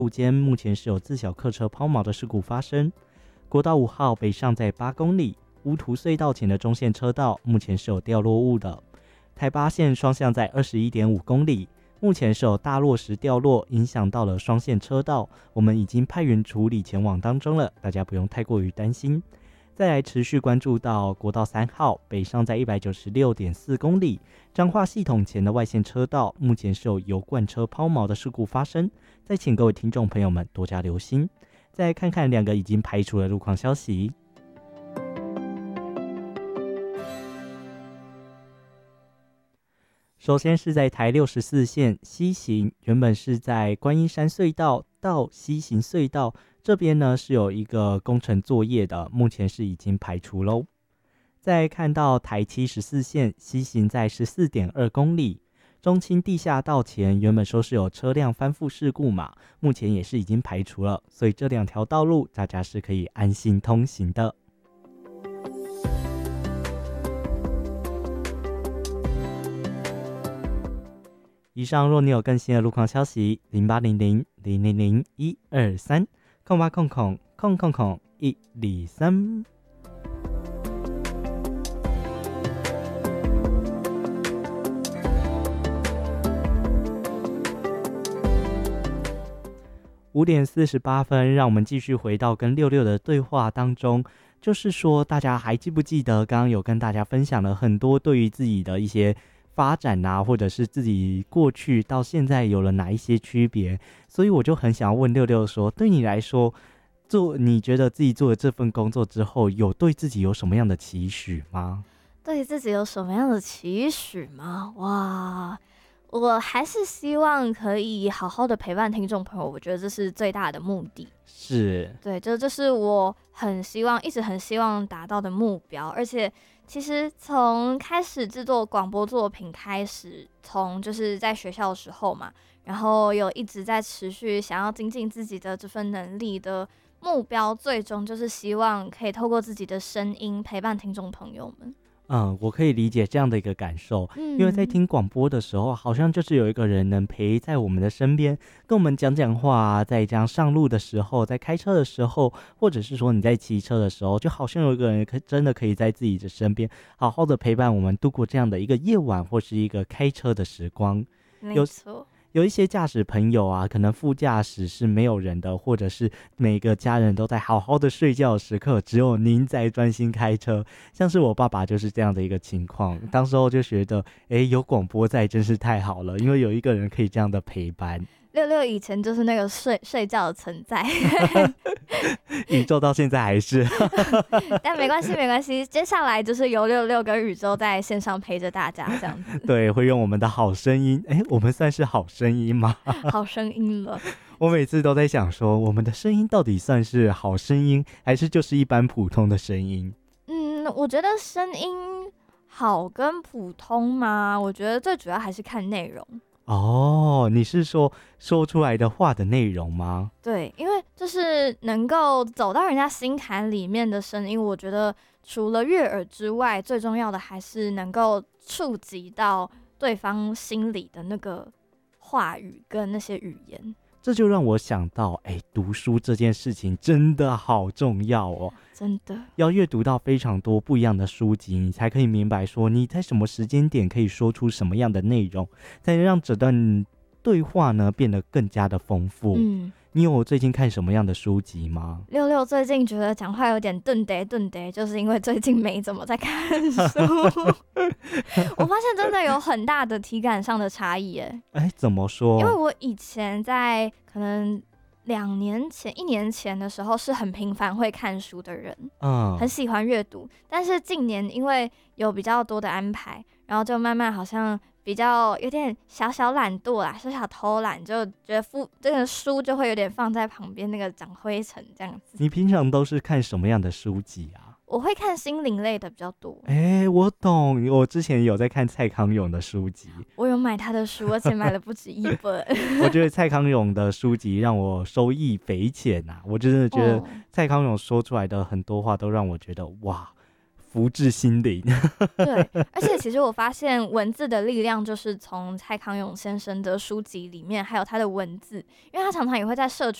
路间目前是有自小客车抛锚的事故发生。国道5号北上在8公里，乌涂隧道前的中线车道目前是有掉落物的。台八线双向在21.5公里，目前是有大落石掉落，影响到了双线车道，我们已经派员处理前往当中了，大家不用太过于担心。再来持续关注到国道3号北上在196.4公里，彰化系统前的外线车道目前是有油罐车抛锚的事故发生，再请各位听众朋友们多加留心。再来看看2个已经排除的路况消息。首先是在台64线西行，原本是在观音山隧道到西行隧道这边呢是有一个工程作业的，目前是已经排除喽。再看到台74线西行在14.2公里，中清地下道前原本说是有车辆翻覆事故嘛，目前也是已经排除了，所以这2条道路大家是可以安心通行的。以上若你有更新的路况消息，0800-000-123 0800-123。5点48分，让我们继续回到跟66的对话当中。就是说，大家还记不记得刚刚有跟大家分享了很多对于自己的一些发展啊，或者是自己过去到现在有了哪一些区别？所以我就很想要问66说，对你来说，你觉得自己做了这份工作之后，有对自己有什么样的期许吗？ 对自己有什么样的期许吗？哇！我还是希望可以好好的陪伴听众朋友，我觉得这是最大的目的。 是， 对，这是我一直很希望达到的目标。而且，其实从开始制作广播作品开始，从就是在学校的时候嘛，然后有一直在持续想要精进自己的这份能力的目标，最终就是希望可以透过自己的声音陪伴听众朋友们。 我可以理解这样的一个感受，因为在听广播的时候，好像就是有一个人能陪在我们的身边，跟我们讲讲话啊，在这样上路的时候，在开车的时候，或者是说你在骑车的时候，就好像有一个人真的可以在自己的身边，好好的陪伴我们度过这样的一个夜晚，或是一个开车的时光。 没错。 有一些驾驶朋友啊，可能副驾驶是没有人的，或者是每个家人都在好好的睡觉的时刻，只有您在专心开车。像是我爸爸就是这样的一个情况，当时候就觉得，有广播在真是太好了，因为有一个人可以这样的陪伴。 66以前就是那个睡觉的存在， 宇宙到现在还是， 但没关系，接下来就是由66跟宇宙在线上陪着大家这样子。 对，会用我们的好声音，我们算是好声音吗？ 好声音了。 我每次都在想说，我们的声音到底算是好声音，还是就是一般普通的声音？ 我觉得声音好跟普通嘛，我觉得最主要还是看内容。 你是说出来的话的内容吗？ 对，因为就是能够走到人家心坎里面的声音，我觉得除了悦耳之外，最重要的还是能够触及到对方心里的那个话语跟那些语言。 这就让我想到，读书这件事情真的好重要哦， 真的要阅读到非常多不一样的书籍，你才可以明白说你在什么时间点可以说出什么样的内容，才能让这段对话呢变得更加的丰富。你有最近看什么样的书籍吗 ？66最近觉得讲话有点顿呆，就是因为最近没怎么在看书。我发现真的有很大的体感上的差异耶。 怎么说？ 因为我以前在可能2年前、1年前的时候是很频繁会看书的人，很喜欢阅读。但是近年因为有比较多的安排，然后就慢慢好像比较有点小懒惰啦，小偷懒，就觉得这个书就会有点放在旁边，那个长灰尘这样子。 你平常都是看什么样的书籍啊？ 我会看心灵类的比较多。 我懂，我之前有在看蔡康永的书籍， 我有买他的书，而且买了不止一本。 我觉得蔡康永的书籍让我收益匪浅啊！我真的觉得蔡康永说出来的很多话都让我觉得哇， 福至心灵。 对，而且其实我发现文字的力量就是从蔡康永先生的书籍里面，还有他的文字，因为他常常也会在社